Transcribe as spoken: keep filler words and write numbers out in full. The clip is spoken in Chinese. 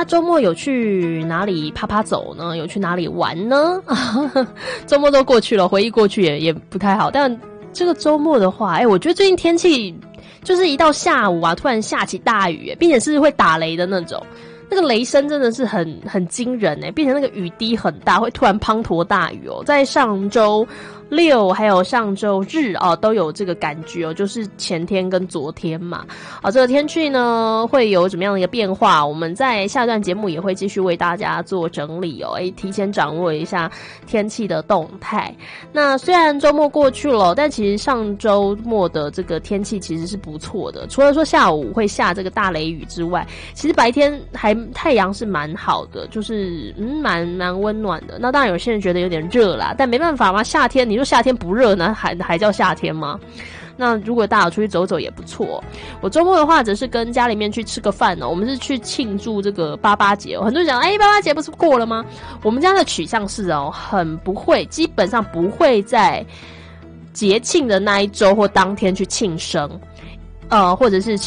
家周末有去哪里趴趴走呢？有去哪里玩呢？周末都过去了，回忆过去也也不太好。但这个周末的话，哎、欸，我觉得最近天气就是一到下午啊，突然下起大雨，并且是会打雷的那种。那个雷声真的是很很惊人哎，并且那个雨滴很大，会突然滂沱大雨哦。在上周六还有上周日哦，都有这个感觉哦，就是前天跟昨天嘛。啊，这个天气呢会有怎么样的一个变化？我们在下段节目也会继续为大家做整理哦，哎，提前掌握一下天气的动态。那虽然周末过去了，但其实上周末的这个天气其实是不错的，除了说下午会下这个大雷雨之外，其实白天还太阳是蛮好的，就是嗯蛮蛮温暖的。那当然有些人觉得有点热啦，但没办法嘛，夏天你说夏天不热呢，还还叫夏天吗？那如果大家有出去走走也不错。我周末的话，则是跟家里面去吃个饭哦。我们是去庆祝这个八八节哦。很多人讲，哎，八八节不是过了吗？我们家的取向是哦，很不会，基本上不会在节庆的那一周或当天去庆生，呃，或者是